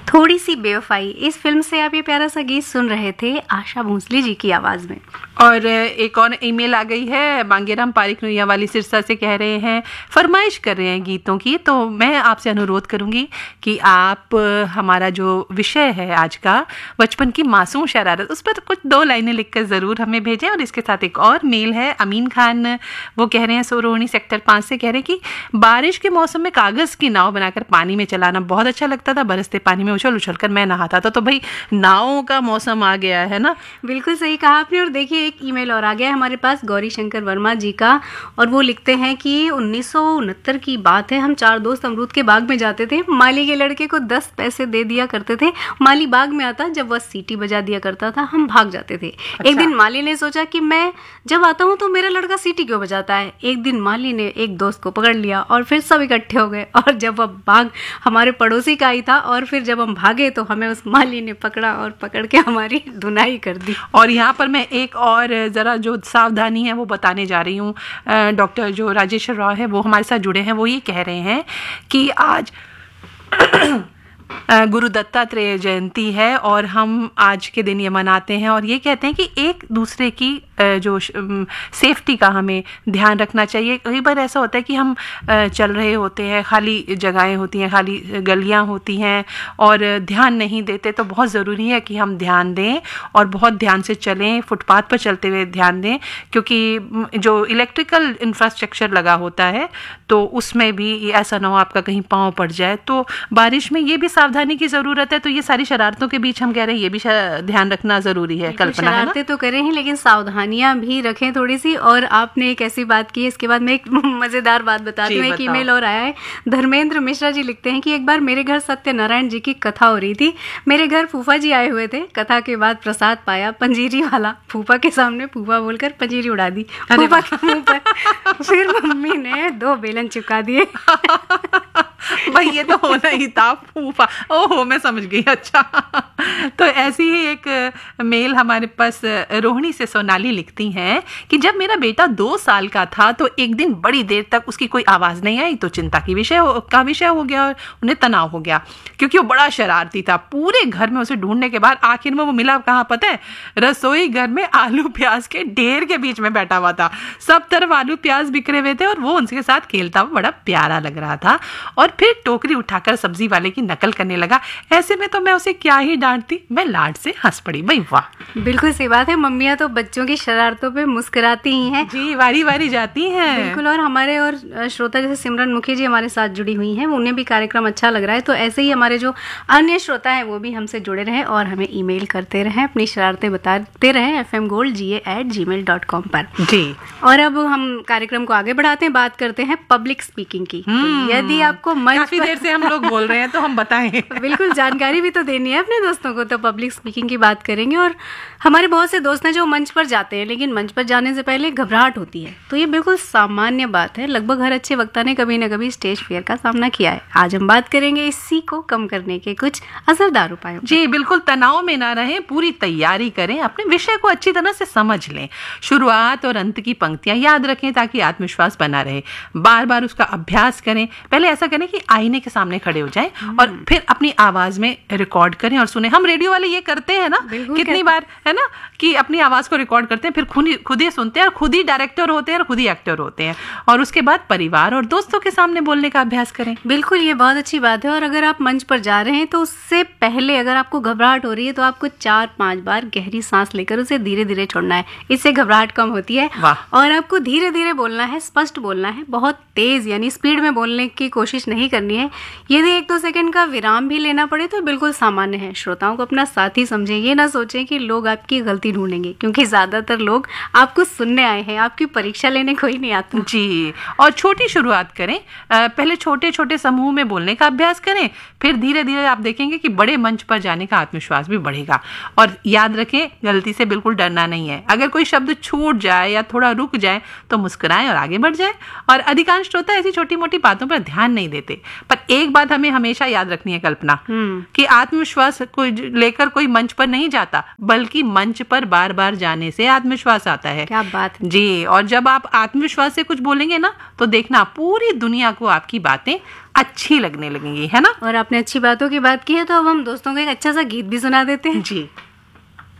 थोड़ी सी बेवफाई, इस फिल्म से आप ये प्यारा सा गीत सुन रहे थे आशा भोसले जी की आवाज में। और एक और ईमेल आ गई है, मांगेराम पारिक नुइया वाली सिरसा से कह रहे हैं, फरमाइश कर रहे हैं गीतों की। तो मैं आपसे अनुरोध करूंगी कि आप हमारा जो विषय है आज का, बचपन की मासूम शरारत, उस पर कुछ 2 लाइनें लिखकर ज़रूर हमें भेजें। और इसके साथ एक और मेल है, अमीन खान वो कह रहे हैं सोरोहिणी सेक्टर 5 से, कह रहे हैं कि बारिश के मौसम में कागज़ की नाव बनाकर पानी में चलाना बहुत अच्छा लगता था। बरसते पानी में उछल उछल कर मैं नहाता था। तो भाई नावों का मौसम आ गया है ना। बिल्कुल सही कहा आपने। और देखिए एक ईमेल और आ गया है हमारे पास गौरी शंकर वर्मा जी का, और वो लिखते हैं कि 1969 की बात है, हम 4 दोस्त अमरूद के बाग में जाते थे। माली के लड़के को 10 पैसे दे दिया करते थे। माली बाग में आता, जब वह सीटी बजा दिया करता था हम भाग जाते थे। अच्छा। एक दिन माली ने सोचा कि मैं जब आता हूँ तो मेरा लड़का सीटी क्यों बजाता है। एक दिन माली ने एक दोस्त को पकड़ लिया और फिर सब इकट्ठे हो गए, और जब वह बाग हमारे पड़ोसी का ही था, और फिर जब हम भागे तो हमें उस माली ने पकड़ा और पकड़ के हमारी धुनाई कर दी। और यहाँ पर मैं एक और ज़रा जो सावधानी है वो बताने जा रही हूँ। डॉक्टर जो राजेश्वर राव है वो हमारे साथ जुड़े हैं, वो ये कह रहे हैं कि आज गुरु दत्तात्रेय जयंती है और हम आज के दिन ये मनाते हैं, और ये कहते हैं कि एक दूसरे की जो सेफ्टी का हमें ध्यान रखना चाहिए। कई बार ऐसा होता है कि हम चल रहे होते हैं, खाली जगहें होती हैं, खाली गलियां होती हैं और ध्यान नहीं देते। तो बहुत ज़रूरी है कि हम ध्यान दें और बहुत ध्यान से चलें, फुटपाथ पर चलते हुए ध्यान दें, क्योंकि जो इलेक्ट्रिकल इंफ्रास्ट्रक्चर लगा होता है तो उसमें भी ऐसा ना हो आपका कहीं पाँव पड़ जाए। तो बारिश में ये भी सावधानी की ज़रूरत है। तो ये सारी शरारतों के बीच हम कह रहे हैं ये भी ध्यान रखना ज़रूरी है। कल्पना, शरारतें तो करें ही, लेकिन सावधानियां भी रखें थोड़ी सी। और आपने एक ऐसी बात की, इसके बाद मैं एक मजेदार बात बताती हूँ। एक ईमेल और आया है, धर्मेंद्र मिश्रा जी लिखते हैं कि एक बार मेरे घर सत्यनारायण जी की कथा हो रही थी। मेरे घर फूफा जी आए हुए थे। कथा के बाद प्रसाद पाया, पंजीरी वाला फूफा के सामने फूफा बोलकर पंजीरी उड़ा दी फूफा के मुंह पर। फिर मम्मी ने 2 बेलन चिपका दिए। भाई ये तो होना ही था, फूफा। ओहो, मैं समझ गई। अच्छा, तो ऐसी ही एक मेल हमारे पास रोहिणी से सोनाली लिखती हैं कि जब मेरा बेटा 2 साल का था तो एक दिन बड़ी देर तक उसकी कोई आवाज़ नहीं आई, तो चिंता की विषय हो गया और उन्हें तनाव हो गया, क्योंकि वो बड़ा शरारती था। पूरे घर में उसे ढूंढने के बाद आखिर में वो मिला कहाँ पता है? रसोई घर में आलू प्याज के ढेर के बीच में बैठा हुआ था। सब तरफ आलू प्याज बिखरे हुए थे और वो उनके साथ खेलता हुआ बड़ा प्यारा लग रहा था। और फिर टोकरी उठाकर सब्जी वाले की नकल करने लगा। ऐसे में तो मैं उसे क्या ही डांटती, मैं लाड से हंस पड़ी। भाई वाह, बिल्कुल सही बात है। मम्मियाँ तो बच्चों की शरारतों पे मुस्कुराती ही हैं जी, वारी वारी जाती हैं। बिल्कुल। और हमारे और श्रोता जैसे सिमरन मुखी जी हमारे साथ जुड़ी हुई हैं, उन्हें भी कार्यक्रम अच्छा लग रहा है। तो ऐसे ही हमारे जो अन्य श्रोता हैं वो भी हमसे जुड़े रहें और हमें ईमेल करते रहें, अपनी शरारतें बताते रहें fmgoldga@gmail.com पर जी। और अब हम कार्यक्रम को आगे बढ़ाते हैं, बात करते हैं पब्लिक स्पीकिंग की। तो यदि आपको काफी देर से हम लोग बोल रहे हैं तो हम बताएं। बिल्कुल, जानकारी भी तो देनी है अपने दोस्तों को। तो पब्लिक स्पीकिंग की बात करेंगे। और हमारे बहुत से दोस्त हैं जो मंच पर जाते हैं, लेकिन मंच पर जाने से पहले घबराहट होती है। तो ये बिल्कुल सामान्य बात है। लगभग हर अच्छे वक्ता ने कभी न कभी स्टेज फियर का सामना किया है। आज हम बात करेंगे इसी को कम करने के कुछ असरदार उपायों। जी बिल्कुल, तनाव में ना रहें, पूरी तैयारी करें, अपने विषय को अच्छी तरह से समझ लें, शुरुआत और अंत की पंक्तियां याद रखें ताकि आत्मविश्वास बना रहे। बार बार उसका अभ्यास करें। पहले ऐसा करें कि आईने के सामने खड़े हो जाएं और फिर अपनी आवाज में रिकॉर्ड करें और सुने। हम रेडियो वाले ये करते हैं ना कितनी बार, है ना, कि अपनी आवाज को रिकॉर्ड करते हैं, फिर खुद ही सुनते हैं और खुद ही डायरेक्टर होते हैं और खुद ही एक्टर होते हैं। और उसके बाद परिवार और दोस्तों के सामने बोलने का अभ्यास करें। बिल्कुल, ये बहुत अच्छी बात है। और अगर आप मंच पर जा रहे हैं तो उससे पहले अगर आपको घबराहट हो रही है तो आपको 4-5 बार गहरी सांस लेकर उसे धीरे धीरे छोड़ना है। इससे घबराहट कम होती है। और आपको धीरे धीरे बोलना है, स्पष्ट बोलना है, बहुत तेज यानी स्पीड में बोलने की कोशिश नहीं करनी है। यदि 1-2 सेकंड का विराम भी लेना पड़े तो बिल्कुल सामान्य है। श्रोताओं को अपना साथी समझें, ये ना सोचें कि लोग आपकी गलती ढूंढेंगे, क्योंकि ज्यादातर लोग आपको सुनने आए हैं, आपकी परीक्षा लेने कोई नहीं आता। जी, और छोटी शुरुआत करें। पहले छोटे छोटे समूह में बोलने का अभ्यास करें, फिर धीरे धीरे आप देखेंगे कि बड़े मंच पर जाने का आत्मविश्वास भी बढ़ेगा। और याद रखें, गलती से बिल्कुल डरना नहीं है। अगर कोई शब्द छूट जाए या थोड़ा रुक जाए तो मुस्कुराएं और आगे बढ़ जाएं। और अधिकांश श्रोता ऐसी छोटी मोटी बातों पर ध्यान नहीं देते, पर एक बात हमें हमेशा याद रखनी है कल्पना, कि आत्मविश्वास को लेकर कोई मंच पर नहीं जाता, बल्कि मंच पर बार बार जाने से आत्मविश्वास आता है। क्या बात है जी। और जब आप आत्मविश्वास से कुछ बोलेंगे ना, तो देखना पूरी दुनिया को आपकी बातें अच्छी लगने लगेंगी, है ना। और आपने अच्छी बातों की बात की है, तो अब हम दोस्तों को एक अच्छा सा गीत भी सुना देते हैं। जी।